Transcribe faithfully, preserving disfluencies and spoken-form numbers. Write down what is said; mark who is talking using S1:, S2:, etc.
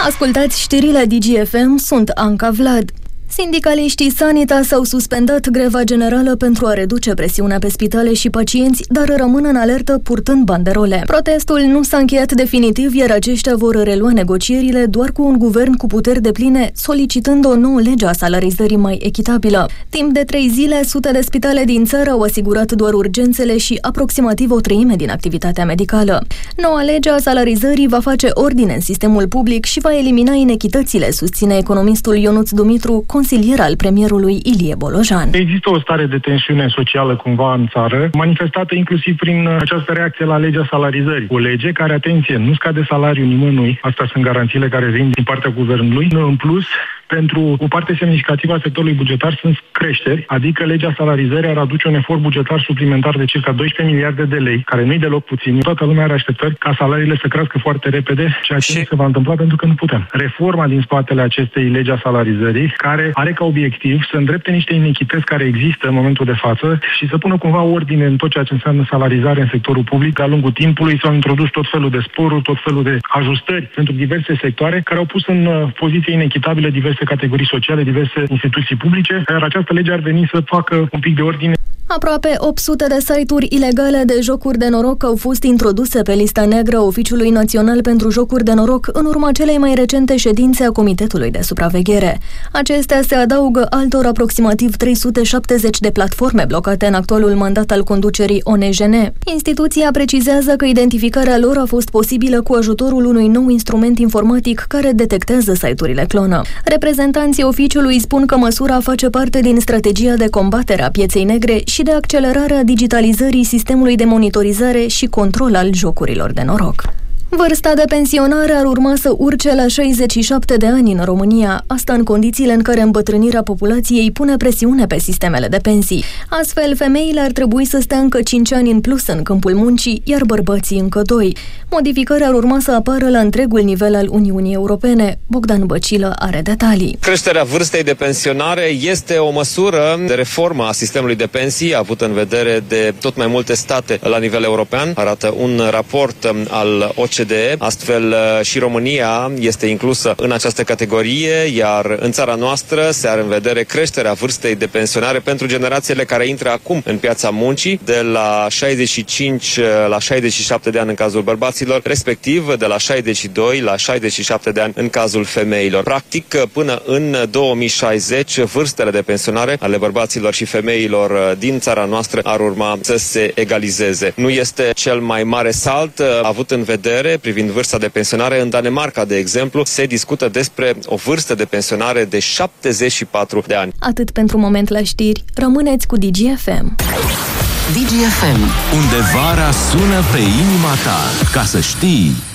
S1: Ascultați știrile D G F M, sunt Anca Vlad. Sindicaliștii Sanitas au suspendat greva generală pentru a reduce presiunea pe spitale și pacienți, dar rămân în alertă purtând banderole. Protestul nu s-a încheiat definitiv, iar aceștia vor relua negocierile doar cu un guvern cu puteri depline, solicitând o nouă lege a salarizării mai echitabilă. Timp de trei zile, sute de spitale din țară au asigurat doar urgențele și aproximativ o treime din activitatea medicală. Noua lege a salarizării va face ordine în sistemul public și va elimina inechitățile, susține economistul Ionuț Dumitru, consilier al premierului Ilie Bolojan.
S2: Există o stare de tensiune socială cumva în țară, manifestată inclusiv prin această reacție la legea salarizării. O lege care, atenție, nu scade salariul nimănui. Astea sunt garanțiile care vin din partea guvernului. În plus, pentru o parte semnificativă a sectorului bugetar sunt creșteri, adică legea salarizării ar aduce un efort bugetar suplimentar de circa doisprezece miliarde de lei, care nu-i deloc puțin. Toată lumea are așteptări ca salariile să crească foarte repede, ceea ce și... se va întâmpla pentru că nu putem. Reforma din spatele acestei legi a salarizării, care are ca obiectiv să îndrepte niște inechități care există în momentul de față și să pună cumva ordine în tot ceea ce înseamnă salarizare în sectorul public. De-a lungul timpului s-au introdus tot felul de sporuri, tot felul de ajustări pentru diverse sectoare care au pus în poziție inechitabile diverse categorii sociale, diverse instituții publice, iar această lege ar veni să facă un pic de ordine.
S1: Aproape opt sute de site-uri ilegale de jocuri de noroc au fost introduse pe lista neagră a Oficiului Național pentru Jocuri de Noroc în urma celei mai recente ședințe a Comitetului de Supraveghere. Acestea se adaugă altor aproximativ trei sute șaptezeci de platforme blocate în actualul mandat al conducerii O N J N. Instituția precizează că identificarea lor a fost posibilă cu ajutorul unui nou instrument informatic care detectează site-urile clonă. Reprezentanții oficiului spun că măsura face parte din strategia de combatere a pieței negre și de accelerarea digitalizării sistemului de monitorizare și control al jocurilor de noroc. Vârsta de pensionare ar urma să urce la șaizeci și șapte de ani în România, asta în condițiile în care îmbătrânirea populației pune presiune pe sistemele de pensii. Astfel, femeile ar trebui să stea încă cinci ani în plus în câmpul muncii, iar bărbații încă doi. Modificări ar urma să apară la întregul nivel al Uniunii Europene. Bogdan Băcilă are detalii.
S3: Creșterea vârstei de pensionare este o măsură de reformă a sistemului de pensii, avut în vedere de tot mai multe state la nivel european, arată un raport al O C D E. Astfel și România este inclusă în această categorie, iar în țara noastră se are în vedere creșterea vârstei de pensionare pentru generațiile care intră acum în piața muncii, de la șaizeci și cinci la șaizeci și șapte de ani în cazul bărbaților, respectiv de la șaizeci și doi la șaizeci și șapte de ani în cazul femeilor. Practic, până în două mii șaizeci, vârstele de pensionare ale bărbaților și femeilor din țara noastră ar urma să se egalizeze. Nu este cel mai mare salt avut în vedere privind vârsta de pensionare. În Danemarca, de exemplu, se discută despre o vârstă de pensionare de șaptezeci și patru de ani.
S1: Atât pentru moment la știri. Rămâneți cu D G F M.
S4: D G F M, unde vara sună pe inima ta. Ca să știi...